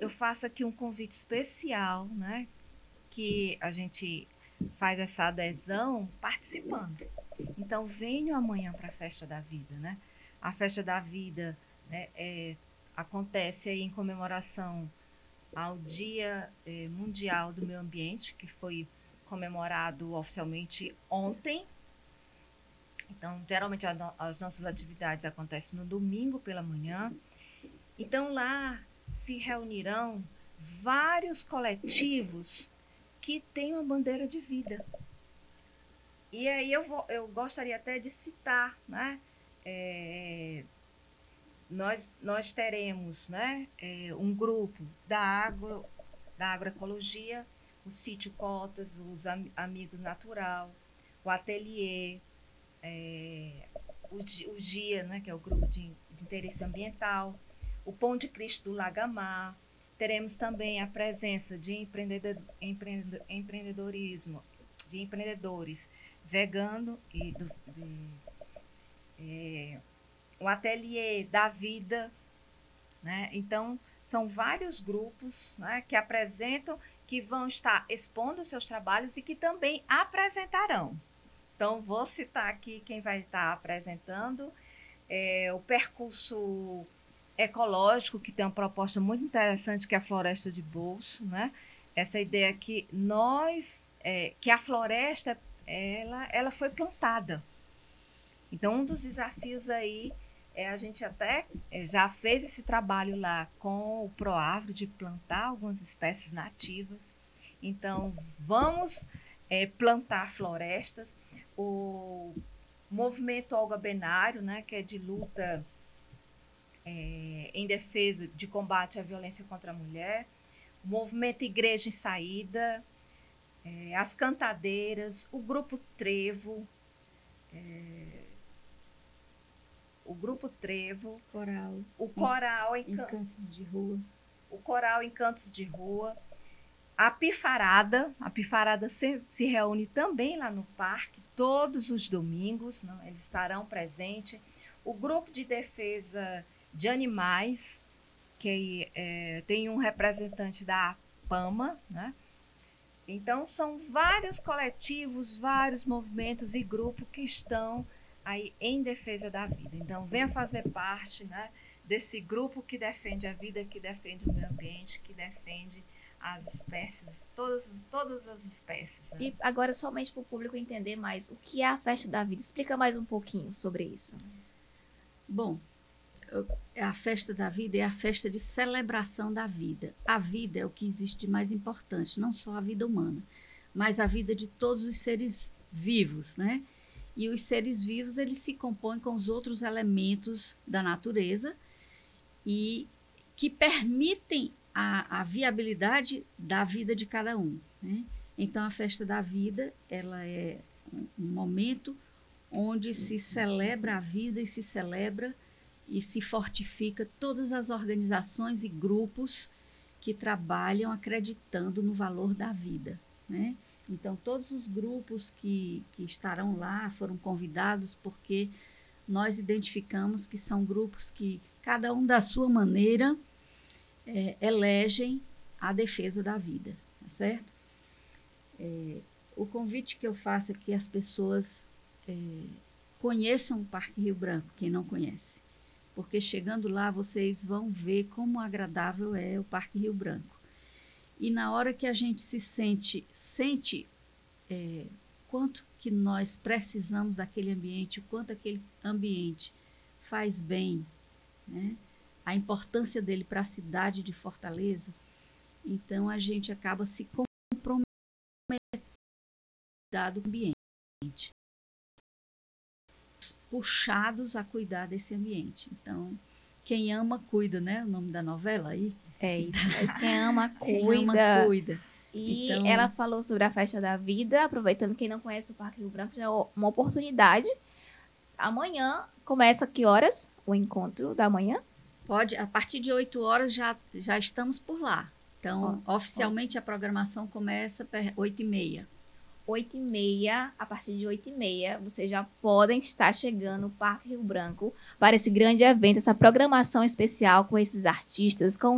eu faço aqui um convite especial, né? Que a gente faz essa adesão participando. Então, venham amanhã para a Festa da Vida, né? A Festa da Vida, né, acontece aí em comemoração ao Dia Mundial do Meio Ambiente, que foi comemorado oficialmente ontem. Então, geralmente as nossas atividades acontecem no domingo pela manhã. Então, lá se reunirão vários coletivos que têm uma bandeira de vida. E aí eu gostaria até de citar, né? Nós teremos, né, um grupo da agroecologia, o Sítio Cotas, os Amigos Natural, o Ateliê, o GIA, né, que é o Grupo de Interesse Ambiental, o Pão de Cristo do Lagamar. Teremos também a presença de empreendedorismo, de empreendedores vegano e o Ateliê da Vida, né? Então, são vários grupos, né, que apresentam, que vão estar expondo seus trabalhos e que também apresentarão. Então, vou citar aqui quem vai estar apresentando. O Percurso Ecológico, que tem uma proposta muito interessante, que é a Floresta de Bolso, né? Essa ideia que que a floresta, ela foi plantada. Então, um dos desafios aí a gente até já fez esse trabalho lá com o Proagro de plantar algumas espécies nativas. Então, vamos plantar florestas. O movimento Olga Benário, né, que é de luta em defesa de combate à violência contra a mulher. O movimento Igreja em Saída, as cantadeiras, o Grupo Trevo, Coral, o Coral Encantos de Rua, o Coral Encantos de Rua, a Pifarada se reúne também lá no parque todos os domingos, não? Eles estarão presentes. O Grupo de Defesa de Animais, que tem um representante da APAMA, né? Então, são vários coletivos, vários movimentos e grupos que estão aí em defesa da vida. Então, venha fazer parte, né, desse grupo que defende a vida, que defende o meio ambiente, que defende as espécies, todas as espécies. Né? E agora, somente para o público entender mais, o que é a Festa da Vida? Explica mais um pouquinho sobre isso. Bom, a Festa da Vida é a festa de celebração da vida. A vida é o que existe de mais importante, não só a vida humana, mas a vida de todos os seres vivos, né? E os seres vivos, eles se compõem com os outros elementos da natureza e que permitem a viabilidade da vida de cada um, né? Então, a Festa da Vida, ela é um momento onde se celebra a vida e se celebra e se fortifica todas as organizações e grupos que trabalham acreditando no valor da vida, né? Então, todos os grupos que estarão lá foram convidados porque nós identificamos que são grupos que, cada um da sua maneira, elegem a defesa da vida, tá certo? O convite que eu faço é que as pessoas conheçam o Parque Rio Branco, quem não conhece. Porque chegando lá vocês vão ver como agradável é o Parque Rio Branco. E na hora que a gente se sente quanto que nós precisamos daquele ambiente, o quanto aquele ambiente faz bem, né? A importância dele para a cidade de Fortaleza, então a gente acaba se comprometendo com o ambiente, puxados a cuidar desse ambiente. Então, quem ama, cuida, né? O nome da novela aí. É isso, mas quem ama, cuida. Quem ama, cuida. E então, ela falou sobre a Festa da Vida, aproveitando quem não conhece o Parque Rio Branco, já é uma oportunidade. Amanhã, começa que horas o encontro da manhã? Pode, a partir de 8 horas já estamos por lá. Então, oficialmente a programação começa às 8h30. 8h30, a partir de 8h30, vocês já podem estar chegando no Parque Rio Branco para esse grande evento, essa programação especial com esses artistas, com